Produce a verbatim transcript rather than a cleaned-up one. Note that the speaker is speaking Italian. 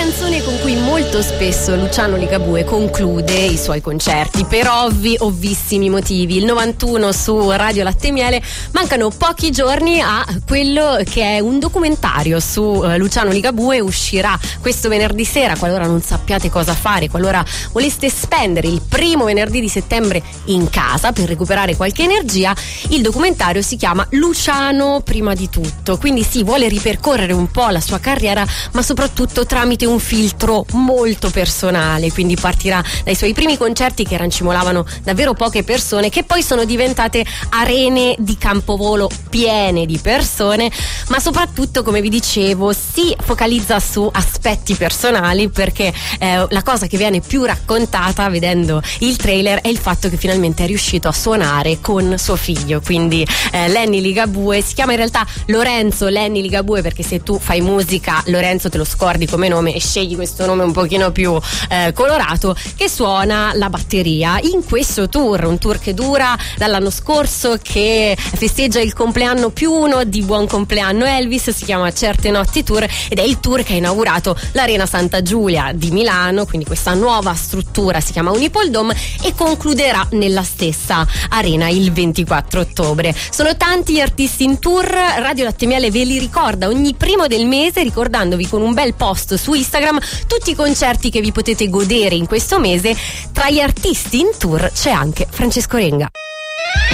canzone con cui molto spesso Luciano Ligabue conclude i suoi concerti per ovvi, ovvissimi motivi. Il novantuno su Radio Latte e Miele, mancano pochi giorni a quello che è un documentario su uh, Luciano Ligabue. Uscirà questo venerdì sera, qualora non sappiate cosa fare, qualora voleste spendere il primo venerdì di settembre in casa per recuperare qualche energia. Il documentario si chiama Luciano prima di tutto, quindi si vuole ripercorrere un po' la sua carriera, ma soprattutto tramite un filtro molto personale. Quindi partirà dai suoi primi concerti, che rancimolavano davvero poche persone, che poi sono diventate arene di campovolo piene di persone, ma soprattutto, come vi dicevo, si focalizza su aspetti personali, perché eh, la cosa che viene più raccontata vedendo il trailer è il fatto che finalmente è riuscito a suonare con suo figlio, quindi eh, Lenny Ligabue. Si chiama in realtà Lorenzo Lenny Ligabue, perché se tu fai musica Lorenzo te lo scordi come nome e scegli questo nome un pochino più eh, colorato, che suona la batteria in questo tour, un tour che dura dall'anno scorso, che festeggia il compleanno più uno di Buon Compleanno Elvis. Si chiama Certe Notti Tour ed è il tour che ha inaugurato l'Arena Santa Giulia di Milano, quindi questa nuova struttura si chiama Unipol Dome, e concluderà nella stessa arena il ventiquattro ottobre. Sono tanti gli artisti in tour. Radio Latte e Miele ve li ricorda ogni primo del mese, ricordandovi con un bel post su Instagram tutti i concerti che vi potete godere in questo mese. Tra gli artisti in tour c'è anche Francesco Renga.